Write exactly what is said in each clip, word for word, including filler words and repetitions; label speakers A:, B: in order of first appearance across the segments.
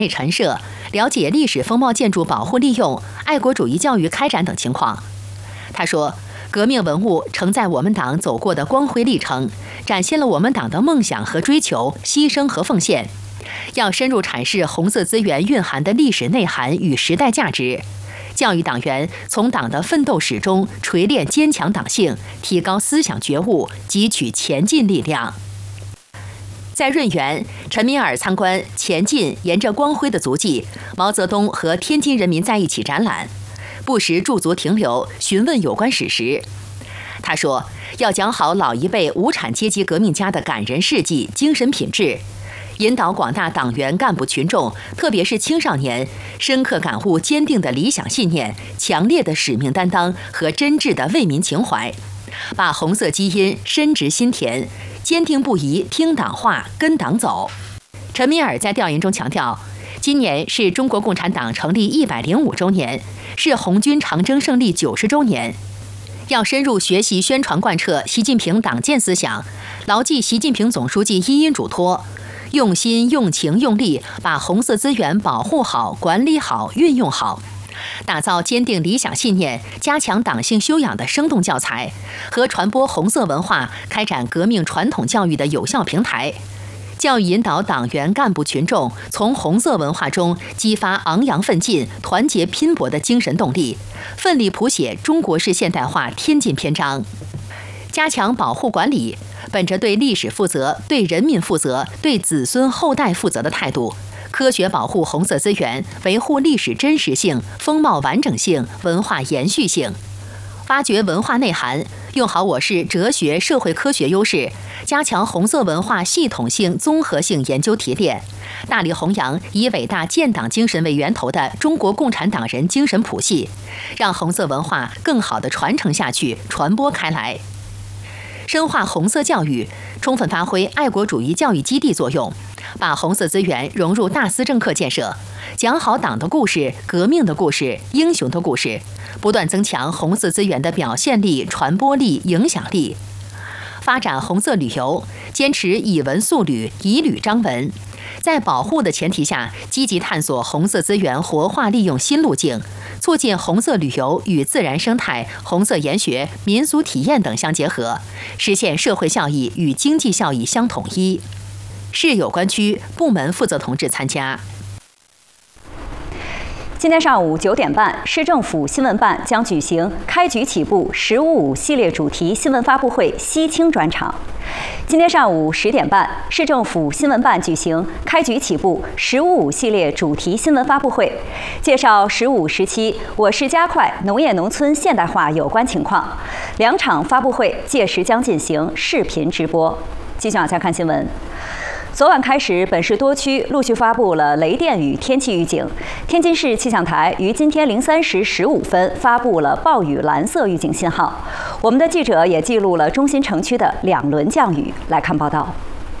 A: 陈设，了解历史风貌建筑保护利用、爱国主义教育开展等情况。他说，革命文物承载我们党走过的光辉历程，展现了我们党的梦想和追求、牺牲和奉献。要深入阐释红色资源蕴含的历史内涵与时代价值，教育党员从党的奋斗史中锤炼坚强党性，提高思想觉悟，汲取前进力量。在润园，陈敏尔参观“前进，沿着光辉的足迹：毛泽东和天津人民在一起”展览，不时驻足停留，询问有关史实。他说，要讲好老一辈无产阶级革命家的感人事迹、精神品质，引导广大党员干部群众，特别是青少年，深刻感悟坚定的理想信念、强烈的使命担当和真挚的为民情怀，把红色基因深植心田，坚定不移听党话、跟党走。陈敏尔在调研中强调，今年是中国共产党成立一百零五周年，是红军长征胜利九十周年。要深入学习宣传贯彻习近平党建思想，牢记习近平总书记一因嘱托，用心、用情、用力把红色资源保护好、管理好、运用好，打造坚定理想信念、加强党性修养的生动教材和传播红色文化、开展革命传统教育的有效平台。教育引导党员干部群众从红色文化中激发昂扬奋进、团结拼搏的精神动力，奋力谱写中国式现代化天进篇章。加强保护管理，本着对历史负责、对人民负责、对子孙后代负责的态度，科学保护红色资源，维护历史真实性、风貌完整性、文化延续性，挖掘文化内涵，用好我市哲学、社会科学优势，加强红色文化系统性、综合性研究提炼，大力弘扬以伟大建党精神为源头的中国共产党人精神谱系，让红色文化更好地传承下去、传播开来。深化红色教育，充分发挥爱国主义教育基地作用，把红色资源融入大思政课建设，讲好党的故事、革命的故事、英雄的故事，不断增强红色资源的表现力、传播力、影响力。发展红色旅游，坚持以文塑旅、以旅彰文，在保护的前提下，积极探索红色资源活化利用新路径，促进红色旅游与自然生态、红色研学、民俗体验等相结合，实现社会效益与经济效益相统一。市有关区部门负责同志参加。
B: 今天上午九点半，市政府新闻办将举行“开局起步十五五”系列主题新闻发布会西青专场。今天上午十点半，市政府新闻办举行“开局起步十五五”系列主题新闻发布会，介绍“十五”时期我市加快农业农村现代化有关情况。两场发布会届时将进行视频直播。继续往下看新闻。昨晚开始，本市多区陆续发布了雷电雨天气预警。天津市气象台于今天零三时十五分发布了暴雨蓝色预警信号。我们的记者也记录了中心城区的两轮降雨。来看报道。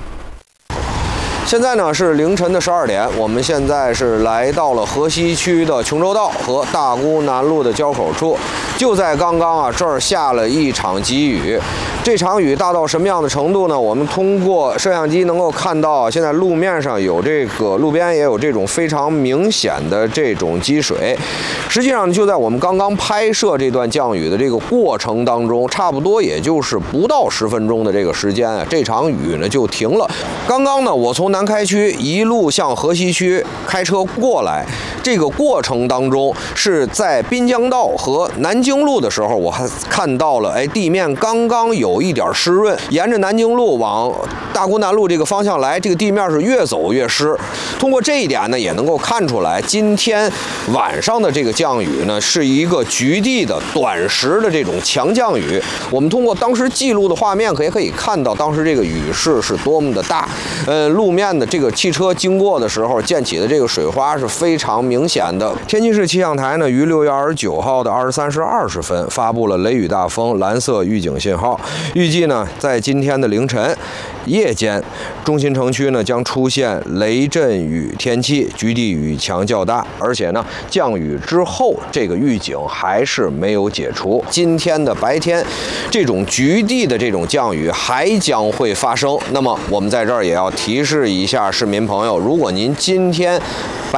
C: 现在呢是凌晨的十二点，我们现在是来到了河西区的琼州道和大沽南路的交口处。就在刚刚啊，这儿下了一场急雨。这场雨大到什么样的程度呢？我们通过摄像机能够看到，现在路面上有这个路边也有这种非常明显的这种积水。实际上就在我们刚刚拍摄这段降雨的这个过程当中，差不多也就是不到十分钟的这个时间啊，这场雨呢就停了。刚刚呢，我从南开区一路向河西区开车过来，这个过程当中是在滨江道和南京路的时候，我还看到了，哎，地面刚刚有一点湿润。沿着南京路往大沽南路这个方向来，这个地面是越走越湿。通过这一点呢，也能够看出来，今天晚上的这个降雨呢，是一个局地的短时的这种强降雨。我们通过当时记录的画面，可以可以看到当时这个雨势是多么的大。呃，路面的这个汽车经过的时候溅起的这个水花是非常明显的。天津市气象台呢，于六月二十九号的二十三时二十分发布了雷雨大风蓝色预警信号，预计呢，在今天的凌晨、夜间，中心城区呢将出现雷阵雨天气，局地雨强较大，而且呢，降雨之后这个预警还是没有解除。今天的白天，这种局地的这种降雨还将会发生。那么，我们在这儿也要提示一下市民朋友，如果您今天白